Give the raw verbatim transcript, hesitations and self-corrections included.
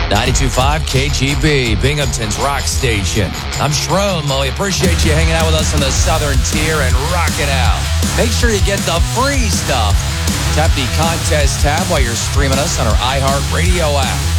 ninety-two point five K G B, Binghamton's rock station. I'm Shrome. We appreciate you hanging out with us on the Southern Tier and rocking out. Make sure you get the free stuff. Tap the contest tab while you're streaming us on our iHeartRadio app.